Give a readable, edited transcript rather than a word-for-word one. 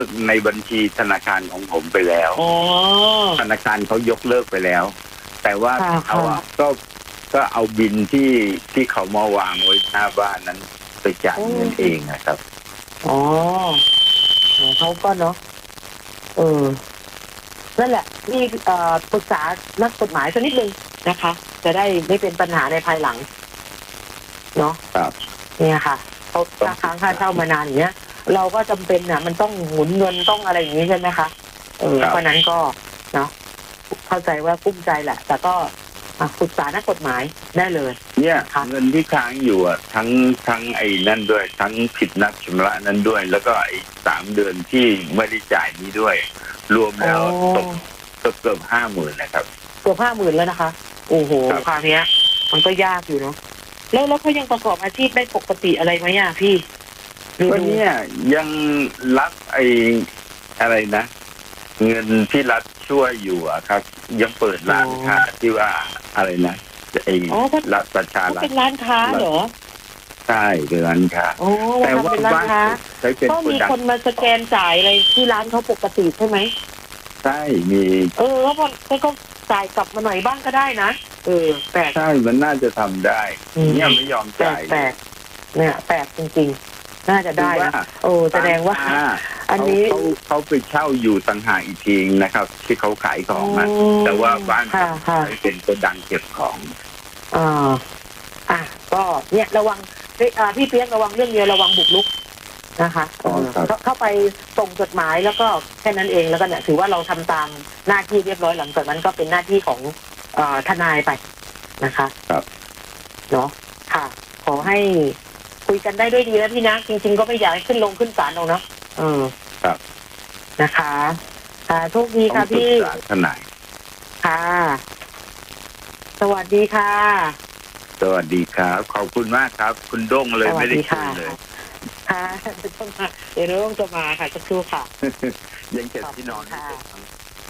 ในบัญชีธนาคารของผมไปแล้วธนาคารเขายกเลิกไปแล้ว แต่ว่าเขาก็เอาบินที่เขามาวางไว้หน้าบ้านนั้นไปจ่ายเงินเองนะครับเขาก็เนาะนั่นแหละนี่ปรึกษานักกฎหมายสักนิดนึงนะคะ จะได้ไม่เป็นปัญหาในภายหลังเนาะครับเนี่ยค่ะเขาค้างค่าเช่ามานานอย่างเงี้ยเราก็จำเป็นน่ะมันต้องหมุนเงินต้องอะไรอย่างนี้ใช่ไหมคะเพราะนั้นก็เนาะเข้าใจว่ากุ้มใจแหละแต่ก็ปรึกษานักกฎหมายได้เลยเนี่ยเงินที่ค้างอยู่อ่ะทั้งไอ้นั่นด้วยทั้งผิดนัดชำระนั้นด้วยแล้วก็ไอ้3 เดือนที่ไม่ได้จ่ายนี้ด้วยรวมแล้วตกเกือบ50,000นะครับเกือบ50,000แล้วนะคะโอ้โหคราวนี้มันก็ยากอยู่เนาะแล้วเขายังประกอบอาชีพได้ปกติอะไรไหมอ่ะพี่ก็เนี่ยยังรับไอ้อะไรนะเงินที่รัฐช่วยอยู่อะครับยังเปิดร้านค้าที่ว่าอะไรนะไอ้รัฐประชารัฐเป็นร้านค้าเหรอใช่เป็นร้านค้าแต่ว่าร้านค้าก็มีคนมาสแกนจ่ายอะไรที่ร้านเขาปกติใช่ไหมใช่มีแล้วก็จ่ายกลับมาหน่อยบ้างก็ได้นะแปลกใช่มันน่าจะทำได้เนี่ยไม่ยอมจ่ายแปลกเนี่ยแปลกจริงๆน่าจะได้นะแสดงว่าอันนี้เขาไปเช่าอยู่ต่างหากอีกทีนะครับที่เขาขายของนะแต่ว่าบ้านเป็นโกดังเก็บของก็เนี่ยระวังพี่เปี๊ยกระวังเรื่องเดียวระวังบุกรุกนะคะเข้าไปส่งจดหมายแล้วก็แค่นั้นเองแล้วก็เนี่ยถือว่าเราทำตามหน้าที่เรียบร้อยหลังจากนั้นก็เป็นหน้าที่ของทนายไปนะคะครับเนาะค่ะขอให้คุยกันได้ด้วยดีนะพี่นะจริงๆก็ไม่อยากให้ขึ้นศาลหรอกเนาะครับนะคะโชคดีค่ะพี่ทนายค่ะสวัสดีค่ะสวัสดีครับขอบคุณมากครับคุณด้งเลยไม่ได้คุยเลยค่ะเดี๋ยวน้องจะมาค่ะสักครู่ค่ะยังเก็บที่นอนไม่เสร็จ